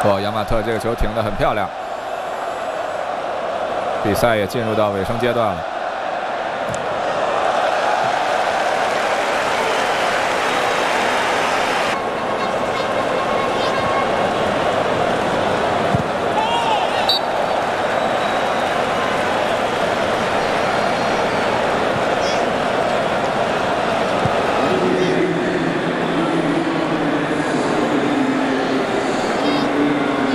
哦，杨马特这个球停得很漂亮。比赛也进入到尾声阶段了。